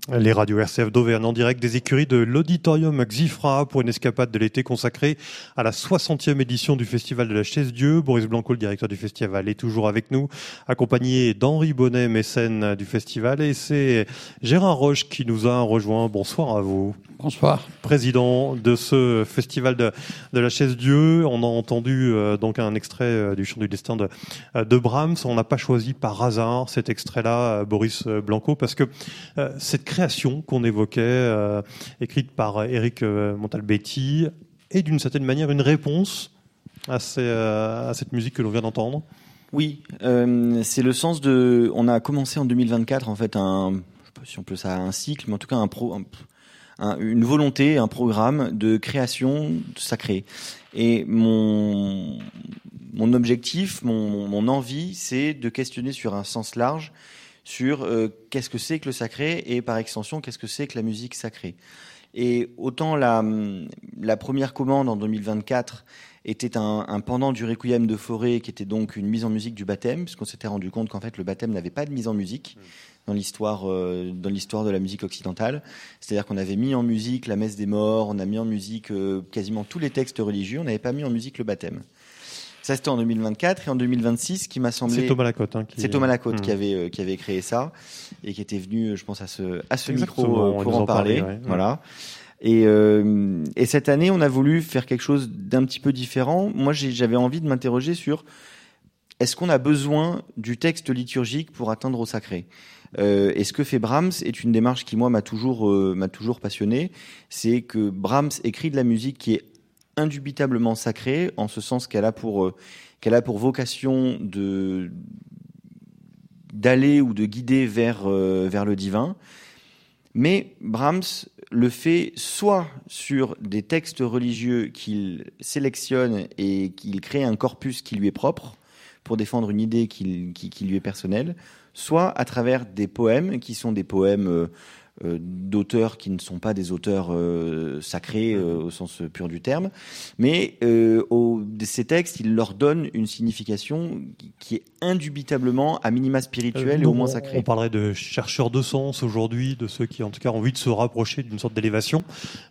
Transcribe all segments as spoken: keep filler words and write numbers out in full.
Les radios R C F d'Auvergne en direct des écuries de l'Auditorium Xifra pour une escapade de l'été consacrée à la soixantième édition du Festival de la Chaise-Dieu. Boris Blanco, le directeur du festival, est toujours avec nous, accompagné d'Henri Bonnet, mécène du festival. Et c'est Gérard Roche qui nous a rejoint. Bonsoir à vous. Bonsoir. Président de ce festival de, de la Chaise-Dieu. On a entendu euh, donc un extrait euh, du Chant du Destin de, euh, de Brahms. On n'a pas choisi par hasard cet extrait-là, euh, Boris Blanco, parce que euh, cette création qu'on évoquait, euh, écrite par Éric euh, Montalbetti, est d'une certaine manière une réponse à, ces, euh, à cette musique que l'on vient d'entendre. Oui, euh, c'est le sens de... On a commencé en deux mille vingt-quatre, en fait, un, je sais pas si on peut ça un cycle, mais en tout cas un pro... Un, Un, une volonté, un programme de création sacrée. Et mon, mon objectif, mon, mon envie, c'est de questionner sur un sens large sur euh, qu'est-ce que c'est que le sacré et par extension, qu'est-ce que c'est que la musique sacrée. Et autant la, la première commande en deux mille vingt-quatre était un, un pendant du Requiem de Fauré, qui était donc une mise en musique du baptême, puisqu'on s'était rendu compte qu'en fait le baptême n'avait pas de mise en musique dans l'histoire euh, dans l'histoire de la musique occidentale. C'est-à-dire qu'on avait mis en musique la messe des morts, on a mis en musique euh, quasiment tous les textes religieux, on n'avait pas mis en musique le baptême. Ça, c'était en deux mille vingt-quatre, et en deux mille vingt-six, qui m'a semblé... C'est Thomas Lacotte. Hein, qui... C'est Thomas Lacotte mmh. qui avait euh, qui avait créé ça, et qui était venu, je pense, à ce à ce Exactement, micro euh, pour en parler. Parlait, ouais. Voilà. Et, euh, et cette année, on a voulu faire quelque chose d'un petit peu différent. Moi, j'ai, j'avais envie de m'interroger sur est-ce qu'on a besoin du texte liturgique pour atteindre au sacré ? Euh, et ce que fait Brahms est une démarche qui, moi, m'a toujours, euh, m'a toujours passionné. C'est que Brahms écrit de la musique qui est indubitablement sacrée, en ce sens qu'elle a pour, euh, qu'elle a pour vocation de, d'aller ou de guider vers, euh, vers le divin. Mais Brahms le fait soit sur des textes religieux qu'il sélectionne et qu'il crée un corpus qui lui est propre, pour défendre une idée qui, qui, qui lui est personnelle, soit à travers des poèmes qui sont des poèmes euh, euh, d'auteurs qui ne sont pas des auteurs euh, sacrés euh, au sens pur du terme, mais euh, au, ces textes, il leur donne une signification qui est indubitablement à minima spirituelle euh, et au moins sacrée. On parlerait de chercheurs de sens aujourd'hui, de ceux qui en tout cas ont envie de se rapprocher d'une sorte d'élévation.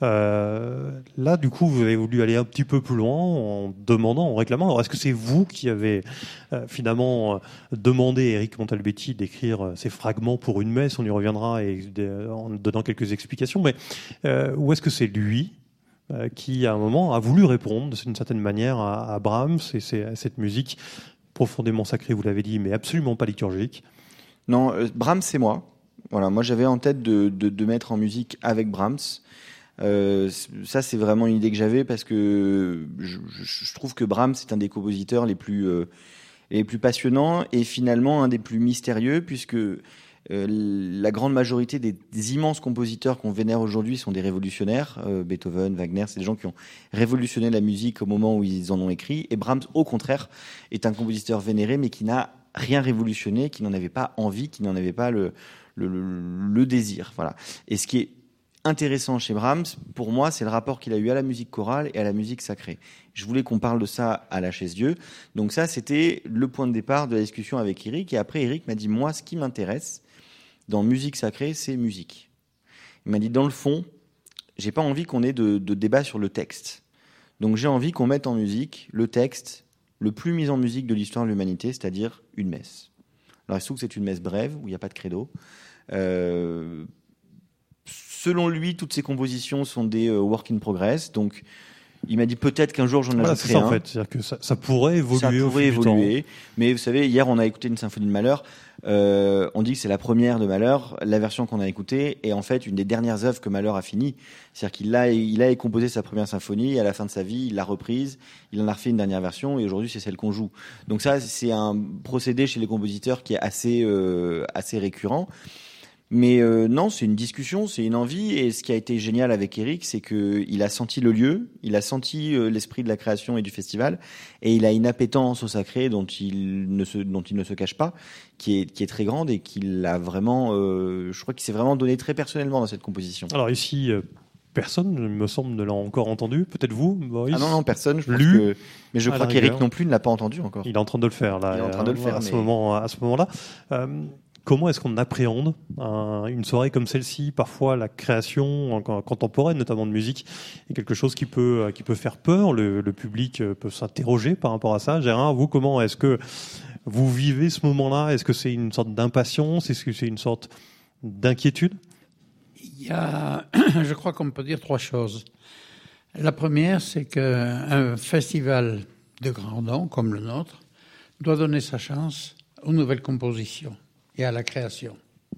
Euh, là, du coup, vous avez voulu aller un petit peu plus loin en demandant, en réclamant. Alors, est-ce que c'est vous qui avez euh, finalement euh, demandé à Éric Montalbetti d'écrire euh, ces fragments pour une messe ? On y reviendra et, de, en donnant quelques explications. Mais euh, ou est-ce que c'est lui euh, qui, à un moment, a voulu répondre d'une certaine manière à, à Brahms et c'est, à cette musique profondément sacrée, vous l'avez dit, mais absolument pas liturgique? Non, euh, Brahms, c'est moi. Voilà, moi, j'avais en tête de, de, de mettre en musique avec Brahms. Euh, ça, c'est vraiment une idée que j'avais parce que je, je trouve que Brahms est un des compositeurs les plus, euh, les plus passionnants et finalement un des plus mystérieux, puisque euh, la grande majorité des, des immenses compositeurs qu'on vénère aujourd'hui sont des révolutionnaires. Euh, Beethoven, Wagner, c'est des gens qui ont révolutionné la musique au moment où ils en ont écrit. Et Brahms, au contraire, est un compositeur vénéré, mais qui n'a rien révolutionné, qui n'en avait pas envie, qui n'en avait pas le, le, le, le désir. Voilà. Et ce qui est intéressant chez Brahms, pour moi, c'est le rapport qu'il a eu à la musique chorale et à la musique sacrée. Je voulais qu'on parle de ça à la Chaise-Dieu. Donc ça, c'était le point de départ de la discussion avec Éric. Et après, Éric m'a dit, moi, ce qui m'intéresse dans musique sacrée, c'est musique. Il m'a dit, dans le fond, j'ai pas envie qu'on ait de, de débat sur le texte. Donc j'ai envie qu'on mette en musique le texte le plus mis en musique de l'histoire de l'humanité, c'est-à-dire une messe. Alors il se trouve que c'est une messe brève, où il n'y a pas de credo. Euh... Selon lui, toutes ces compositions sont des euh, work in progress. Donc, il m'a dit peut-être qu'un jour j'en voilà, ajouterai c'est ça, un. en fait. C'est-à-dire que ça, ça pourrait évoluer. Ça pourrait au fil évoluer. Du temps. Mais vous savez, hier on a écouté une symphonie de Mahler. Euh, on dit que c'est la première de Mahler. La version qu'on a écoutée est en fait une des dernières œuvres que Mahler a finies. C'est-à-dire qu'il a, il a composé sa première symphonie. Et à la fin de sa vie, il l'a reprise. Il en a refait une dernière version. Et aujourd'hui, c'est celle qu'on joue. Donc ça, c'est un procédé chez les compositeurs qui est assez, euh, assez récurrent. Mais euh, non, c'est une discussion, c'est une envie. Et ce qui a été génial avec Éric, c'est qu'il a senti le lieu, il a senti euh, l'esprit de la création et du festival, et il a une appétence au sacré dont il ne se, dont il ne se cache pas, qui est, qui est très grande et qu'il a vraiment, euh, je crois qu'il s'est vraiment donné très personnellement dans cette composition. Alors ici, euh, personne, il me semble, ne l'a encore entendu. Peut-être vous, Boris? Ah non, non, personne. Je pense Lu, que... Mais je crois qu'Éric non plus ne l'a pas entendu encore. Il est en train de le faire là. Il est en train de le faire. À mais... ce moment, à ce moment-là. Euh, comment est-ce qu'on appréhende un, une soirée comme celle-ci? Parfois, la création contemporaine, notamment de musique, est quelque chose qui peut, qui peut faire peur. Le, le public peut s'interroger par rapport à ça. Gérard, vous, comment est-ce que vous vivez ce moment-là? Est-ce que c'est une sorte d'impatience? Est-ce que c'est une sorte d'inquiétude? Il y a, je crois qu'on peut dire trois choses. La première, c'est qu'un festival de grand nom comme le nôtre doit donner sa chance aux nouvelles compositions et à la création.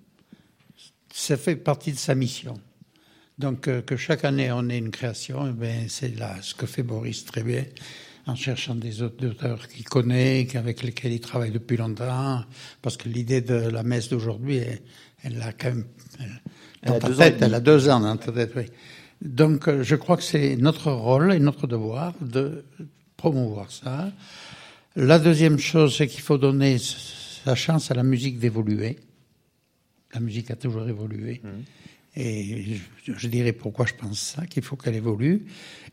Ça fait partie de sa mission. Donc, euh, que chaque année on ait une création, eh bien, c'est là ce que fait Boris très bien, en cherchant des auteurs qu'il connaît, avec lesquels il travaille depuis longtemps, parce que l'idée de la messe d'aujourd'hui, elle, elle a quand même, elle, dans ta tête, elle a deux ans dans ta tête, oui. Donc, euh, je crois que c'est notre rôle et notre devoir de promouvoir ça. La deuxième chose, c'est qu'il faut donner sa chance à la musique d'évoluer. La musique a toujours évolué. Mmh. Et je, je dirais pourquoi je pense ça, qu'il faut qu'elle évolue.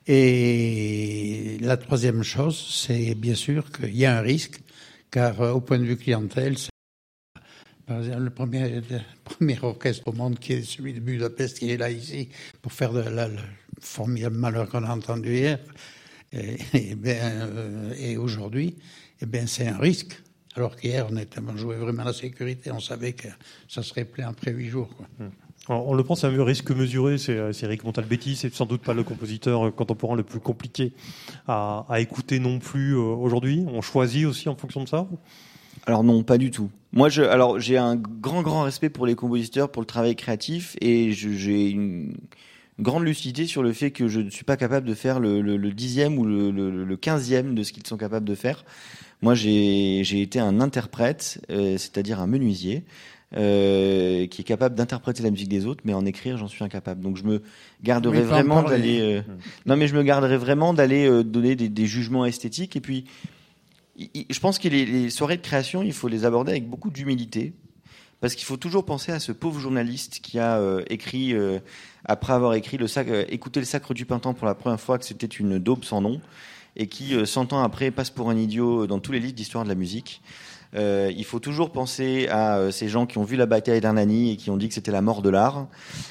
Et la troisième chose, c'est bien sûr qu'il y a un risque, car euh, au point de vue clientèle, c'est par exemple, le premier, le premier orchestre au monde qui est celui de Budapest, qui est là ici, pour faire de la, le formidable malheur qu'on a entendu hier. Et, et, bien, euh, et aujourd'hui, eh bien, c'est un risque. Alors qu'hier, on, était, on jouait vraiment la sécurité. On savait que ça serait plein après huit jours, quoi. Mmh. Alors, on le pense à un risque mesuré. C'est, c'est Eric Montalbetti. C'est sans doute pas le compositeur contemporain le plus compliqué à, à écouter non plus euh, aujourd'hui. On choisit aussi en fonction de ça? Alors non, pas du tout. Moi, je, alors j'ai un grand, grand respect pour les compositeurs, pour le travail créatif, et je, j'ai une grande lucidité sur le fait que je ne suis pas capable de faire le, le, le dixième ou le, le, le quinzième de ce qu'ils sont capables de faire. Moi, j'ai, j'ai été un interprète, euh, c'est-à-dire un menuisier, euh, qui est capable d'interpréter la musique des autres, mais en écrire, j'en suis incapable. Donc, je me garderai vraiment d'aller. Euh, non, mais je me garderai vraiment d'aller euh, donner des, des jugements esthétiques. Et puis, je pense que les, les soirées de création, il faut les aborder avec beaucoup d'humilité, parce qu'il faut toujours penser à ce pauvre journaliste qui a euh, écrit, euh, après avoir écrit le sac, euh, écouté le Sacre du Printemps pour la première fois, que c'était une daube sans nom, et qui, euh, cent ans après, passe pour un idiot dans tous les livres d'histoire de la musique. Euh, il faut toujours penser à euh, ces gens qui ont vu la bataille d'Hernani et qui ont dit que c'était la mort de l'art.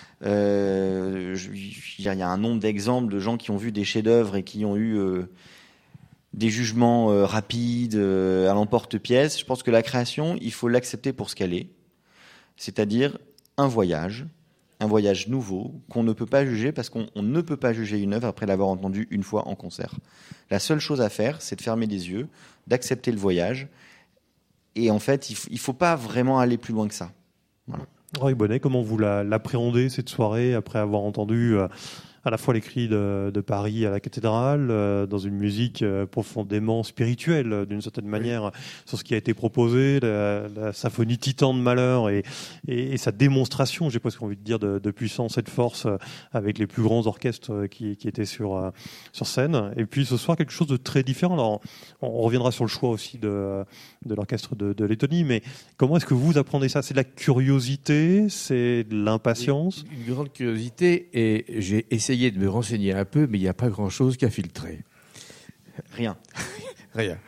Euh, il y a un nombre d'exemples de gens qui ont vu des chefs-d'œuvre et qui ont eu euh, des jugements euh, rapides, euh, à l'emporte-pièce. Je pense que la création, il faut l'accepter pour ce qu'elle est, c'est-à-dire un voyage, un voyage nouveau qu'on ne peut pas juger, parce qu'on on ne peut pas juger une œuvre après l'avoir entendue une fois en concert. La seule chose à faire, c'est de fermer les yeux, d'accepter le voyage, et en fait, il f- il faut pas vraiment aller plus loin que ça. Voilà. Roy Bonnet, comment vous la, l'appréhendez cette soirée après avoir entendu euh, à la fois les cris de, de Paris à la cathédrale, euh, dans une musique euh, profondément spirituelle, euh, d'une certaine manière, oui, sur ce qui a été proposé, la, la symphonie Titan de Malheur et, et, et sa démonstration, j'ai presque envie de dire, de, de puissance et de force, euh, avec les plus grands orchestres euh, qui, qui étaient sur, euh, sur scène. Et puis ce soir, quelque chose de très différent. Alors, on, on reviendra sur le choix aussi de, de l'orchestre de, de Lettonie, mais comment est-ce que vous apprenez ça? C'est de la curiosité, c'est de l'impatience? Une grande curiosité, et j'ai essayé de me renseigner un peu, mais il n'y a pas grand-chose qu'à filtrer. Rien. Rien.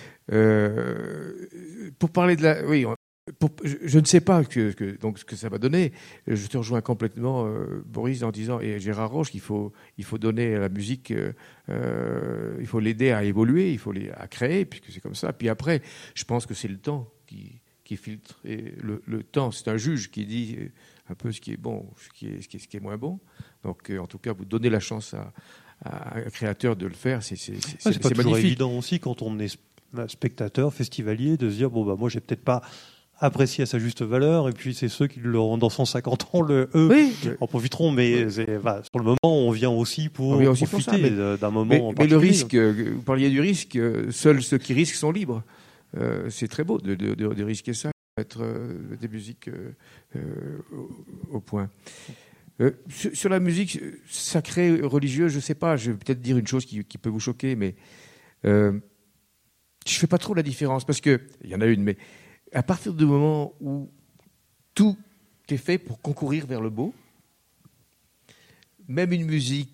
Euh, pour parler de la... Oui, pour, je, je ne sais pas que, que, donc, ce que ça va donner. Je te rejoins complètement, euh, Boris, en disant, et Gérard Roche, qu'il faut, il faut donner à la musique, euh, il faut l'aider à évoluer, il faut l'aider à créer, puisque c'est comme ça. Puis après, je pense que c'est le temps qui, qui filtre. Et le, le temps, c'est un juge qui dit un peu ce qui est bon, ce qui est, ce qui est, ce qui est moins bon. Donc, euh, en tout cas, vous donnez la chance à, à un créateur de le faire, c'est, c'est, c'est, ouais, c'est, c'est pas c'est toujours magnifique. évident aussi quand on est spectateur, festivalier, de se dire bon bah moi j'ai peut-être pas apprécié à sa juste valeur, et puis c'est ceux qui l'auront dans cent cinquante ans, le, eux oui, en profiteront, mais oui, c'est, bah, sur le moment on vient aussi pour vient aussi profiter pour ça, mais, d'un moment mais, en mais le risque, vous parliez du risque, seuls ceux qui risquent sont libres. Euh, c'est très beau de, de, de, de risquer ça, mettre euh, des musiques euh, euh, au, au point. Euh, sur, sur la musique sacrée, religieuse, je ne sais pas, je vais peut-être dire une chose qui, qui peut vous choquer, mais euh, je ne fais pas trop la différence, parce qu'il y en a une, mais à partir du moment où tout est fait pour concourir vers le beau, même une musique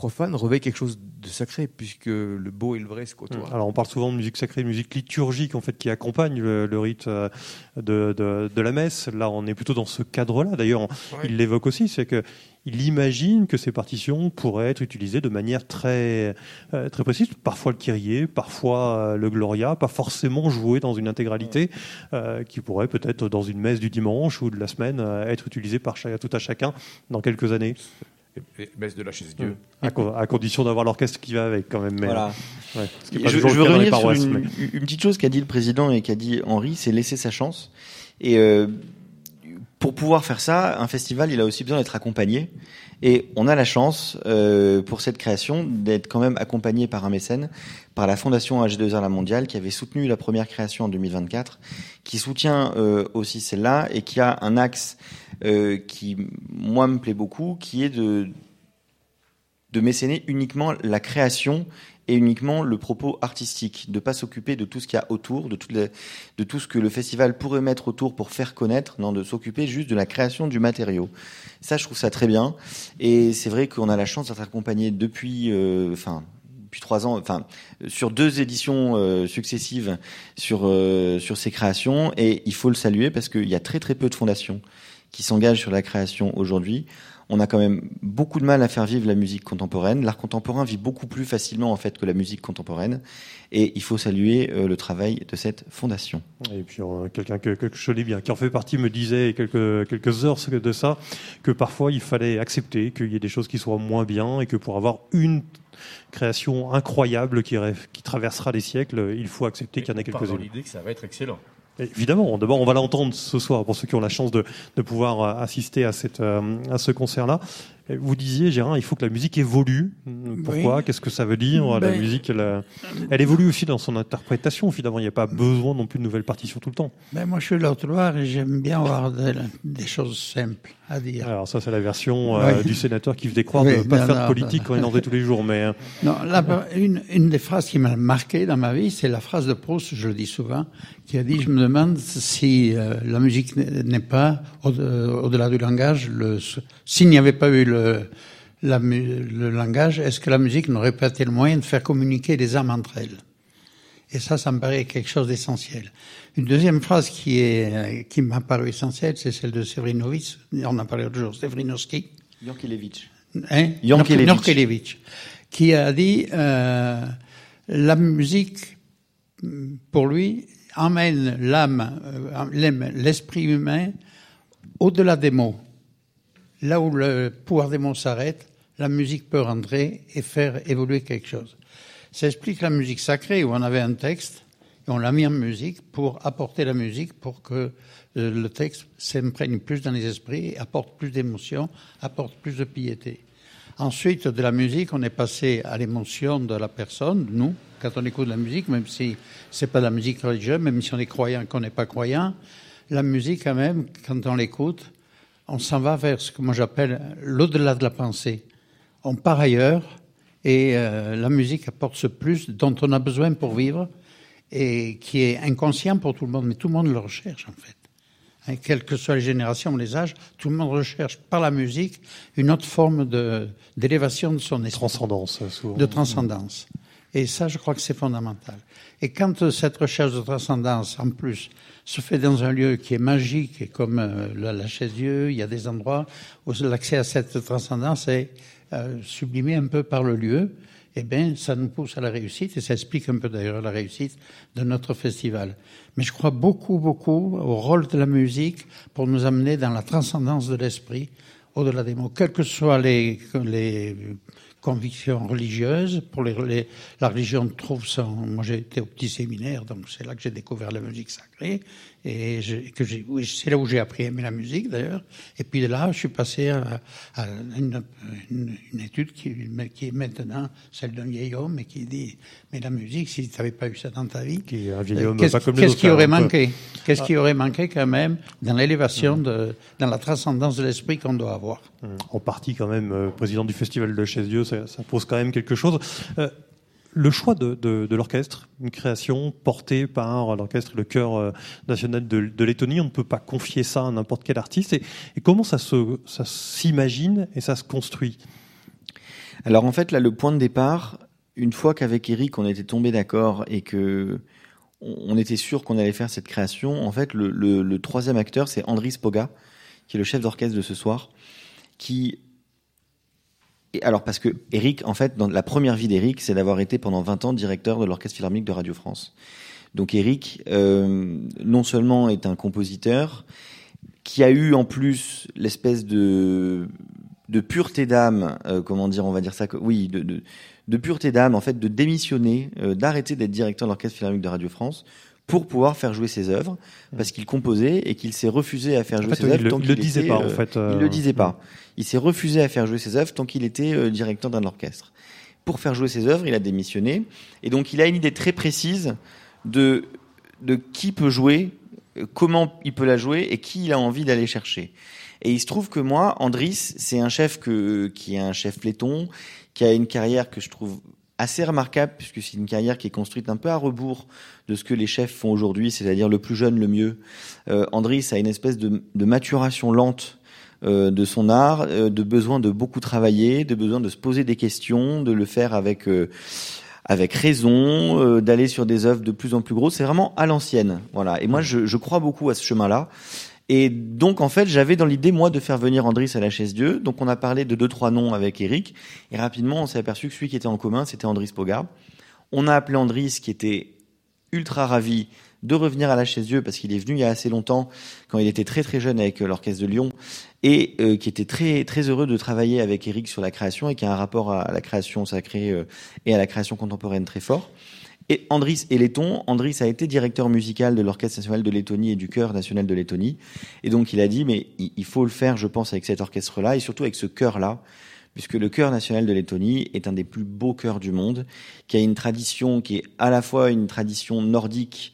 profane revêt quelque chose de sacré, puisque le beau et le vrai se côtoient. Alors on parle souvent de musique sacrée, de musique liturgique en fait qui accompagne le, le rite de, de, de la messe. Là, on est plutôt dans ce cadre-là. D'ailleurs, ouais. il l'évoque aussi, c'est que il imagine que ces partitions pourraient être utilisées de manière très euh, très précise. Parfois le Kyrie, parfois euh, le Gloria, pas forcément joué dans une intégralité, euh, qui pourrait peut-être dans une messe du dimanche ou de la semaine euh, être utilisée par chaque, tout à chacun dans quelques années. Et, et messe de la chaise Dieu. À, co- à condition d'avoir l'orchestre qui va avec quand même. Mais, voilà. Ouais, je, je veux revenir sur une, mais... une petite chose qu'a dit le président et qu'a dit Henri, c'est laisser sa chance. Et euh, pour pouvoir faire ça, un festival, il a aussi besoin d'être accompagné. Et on a la chance, euh, pour cette création, d'être quand même accompagné par un mécène, par la Fondation A G deux R La Mondiale, qui avait soutenu la première création en deux mille vingt-quatre, qui soutient euh, aussi celle-là, et qui a un axe euh, qui, moi, me plaît beaucoup, qui est de, de mécéner uniquement la création et uniquement le propos artistique, de pas s'occuper de tout ce qu'il y a autour, de, toutes les, de tout ce que le festival pourrait mettre autour pour faire connaître, non, de s'occuper juste de la création du matériau. Ça, je trouve ça très bien. Et c'est vrai qu'on a la chance d'être accompagné depuis, euh, enfin, depuis trois ans, enfin, sur deux éditions euh, successives sur euh, sur ces créations. Et il faut le saluer parce qu'il y a très très peu de fondations qui s'engagent sur la création aujourd'hui. On a quand même beaucoup de mal à faire vivre la musique contemporaine. L'art contemporain vit beaucoup plus facilement en fait que la musique contemporaine, et il faut saluer euh, le travail de cette fondation. Et puis euh, quelqu'un que, que je connais bien, qui en fait partie, me disait quelques quelques heures de ça que parfois il fallait accepter qu'il y ait des choses qui soient moins bien et que pour avoir une création incroyable qui, qui traversera les siècles, il faut accepter qu'il y en ait quelques-unes. Dans l'idée que ça va être excellent. Évidemment, d'abord on va l'entendre ce soir pour ceux qui ont la chance de, de pouvoir assister à, cette, à ce concert-là. Vous disiez, Gérard, il faut que la musique évolue. Pourquoi ? Oui. Qu'est-ce que ça veut dire ? Ben, la musique, elle, elle évolue aussi dans son interprétation. Finalement, il n'y a pas besoin non plus de nouvelles partitions tout le temps. Ben moi, je suis de l'Haute-Loire et j'aime bien avoir de, des choses simples à dire. Alors ça, c'est la version euh, oui. du sénateur qui faisait croire oui, de ne pas non, faire non, de politique non. quand il en faisait tous les jours. Mais non, là, une, une des phrases qui m'a marqué dans ma vie, c'est la phrase de Proust, je le dis souvent, qui a dit « Je me demande si euh, la musique n'est pas, au, euh, au-delà du langage, le, s'il n'y avait pas eu le, la, le langage, est-ce que la musique n'aurait pas été le moyen de faire communiquer les âmes entre elles ?» Et ça, ça me paraît quelque chose d'essentiel. Une deuxième phrase qui est qui m'a paru essentielle, c'est celle de Sevrinovitch. On en parlait l'autre jour, Sevrinovski. Yankelevitch. Hein Yankelevitch. Qui a dit euh, la musique, pour lui, emmène l'âme, euh, l'esprit humain au-delà des mots. Là où le pouvoir des mots s'arrête, la musique peut rentrer et faire évoluer quelque chose. Ça explique la musique sacrée où on avait un texte et on l'a mis en musique pour apporter la musique pour que le texte s'imprègne plus dans les esprits, apporte plus d'émotion, apporte plus de piété. Ensuite, de la musique, on est passé à l'émotion de la personne, nous, quand on écoute la musique, même si c'est pas de la musique religieuse, même si on est croyant, qu'on n'est pas croyant, la musique quand même, quand on l'écoute, on s'en va vers ce que moi j'appelle l'au-delà de la pensée. On part ailleurs et euh, la musique apporte ce plus dont on a besoin pour vivre et qui est inconscient pour tout le monde, mais tout le monde le recherche en fait. Hein, quelles que soient les générations ou les âges, tout le monde recherche par la musique une autre forme de, d'élévation de son esprit. Transcendance, souvent. De transcendance. Et ça, je crois que c'est fondamental. Et quand cette recherche de transcendance, en plus, se fait dans un lieu qui est magique, et comme euh, la, la Chaise-Dieu, il y a des endroits où l'accès à cette transcendance est euh, sublimé un peu par le lieu, eh bien, ça nous pousse à la réussite, et ça explique un peu d'ailleurs la réussite de notre festival. Mais je crois beaucoup, beaucoup au rôle de la musique pour nous amener dans la transcendance de l'esprit, au-delà des mots, quelles que soient les... les convictions religieuses. Pour les, les, la religion trouve son... Moi, j'ai été au petit séminaire, donc c'est là que j'ai découvert la musique sacrée. Et je, que j'ai, oui, c'est là où j'ai appris à aimer la musique, d'ailleurs. Et puis de là, je suis passé à, à une, une, une étude qui, qui est maintenant celle d'un vieil homme et qui dit, mais la musique, si tu n'avais pas eu ça dans ta vie, qui est un vieil homme, qu'est-ce, pas comme qu'est-ce les qui autres, aurait hein, manqué Qu'est-ce ah. qui aurait manqué quand même dans l'élévation, de, dans la transcendance de l'esprit qu'on doit avoir. En partie quand même, euh, président du Festival de Chaise-Dieu, ça, ça pose quand même quelque chose. Euh, le choix de, de, de l'orchestre, une création portée par l'orchestre et le chœur euh, national de, de Lettonie, on ne peut pas confier ça à n'importe quel artiste. Et, et comment ça, se, ça s'imagine et ça se construit ? Alors en fait, là, le point de départ, une fois qu'avec Eric, on était tombé d'accord et que on était sûr qu'on allait faire cette création, en fait, le, le, le troisième acteur, c'est Andris Poga, qui est le chef d'orchestre de ce soir, qui... Et alors, parce que Eric, en fait, dans la première vie d'Eric, c'est d'avoir été pendant vingt ans directeur de l'Orchestre Philharmonique de Radio France. Donc Eric, euh, non seulement est un compositeur, qui a eu en plus l'espèce de... de pureté d'âme, euh, comment dire, on va dire ça, oui, de... de de pureté d'âme, en fait, de démissionner, euh, d'arrêter d'être directeur de l'Orchestre Philharmonique de Radio France pour pouvoir faire jouer ses œuvres, parce qu'il composait et qu'il s'est refusé à faire jouer en fait, ses œuvres il tant le, qu'il le disait était, pas, euh, en fait. Euh... Il le disait pas. Il s'est refusé à faire jouer ses œuvres tant qu'il était euh, directeur d'un orchestre. Pour faire jouer ses œuvres, il a démissionné, et donc il a une idée très précise de de qui peut jouer, comment il peut la jouer et qui il a envie d'aller chercher. Et il se trouve que moi, Andris, c'est un chef que qui est un chef letton, qui a une carrière que je trouve assez remarquable, puisque c'est une carrière qui est construite un peu à rebours de ce que les chefs font aujourd'hui, c'est-à-dire le plus jeune, le mieux. Euh, Andris a une espèce de, de maturation lente euh, de son art, euh, de besoin de beaucoup travailler, de besoin de se poser des questions, de le faire avec euh, avec raison, euh, d'aller sur des œuvres de plus en plus grosses. C'est vraiment à l'ancienne, voilà. Et moi, je, je crois beaucoup à ce chemin-là. Et donc, en fait, j'avais dans l'idée, moi, de faire venir Andris à la Chaise-Dieu. Donc, on a parlé de deux, trois noms avec Eric. Et rapidement, on s'est aperçu que celui qui était en commun, c'était Andris Poga. On a appelé Andris, qui était ultra ravi de revenir à la Chaise-Dieu, parce qu'il est venu il y a assez longtemps, quand il était très, très jeune avec l'Orchestre de Lyon, et euh, qui était très, très heureux de travailler avec Eric sur la création, et qui a un rapport à la création sacrée euh, et à la création contemporaine très fort. Et Andris est letton. Andris a été directeur musical de l'Orchestre national de Lettonie et du Chœur national de Lettonie. Et donc, il a dit, mais il faut le faire, je pense, avec cet orchestre-là et surtout avec ce chœur-là, puisque le Chœur national de Lettonie est un des plus beaux chœurs du monde, qui a une tradition qui est à la fois une tradition nordique,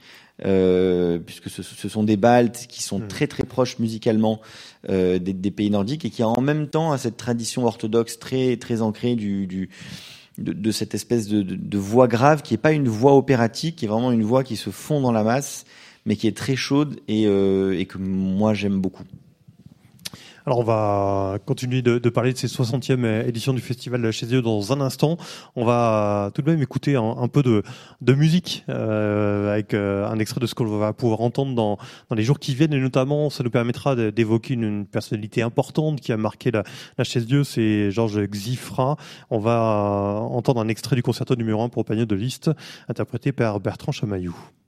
euh, puisque ce, ce sont des Baltes qui sont mmh. très, très proches musicalement euh, des, des pays nordiques et qui a en même temps cette tradition orthodoxe très, très ancrée du... du De, de cette espèce de, de, de voix grave qui est pas une voix opératique, qui est vraiment une voix qui se fond dans la masse, mais qui est très chaude et, euh, et que moi j'aime beaucoup. Alors on va continuer de, de parler de cette soixantième édition du Festival de la Chaise-Dieu dans un instant. On va tout de même écouter un, un peu de, de musique euh, avec euh, un extrait de ce qu'on va pouvoir entendre dans, dans les jours qui viennent, et notamment ça nous permettra d'évoquer une, une personnalité importante qui a marqué la, la Chaise-Dieu, c'est Georges Xifra. On va entendre un extrait du concerto numéro un pour piano de Liszt, interprété par Bertrand Chamaillou.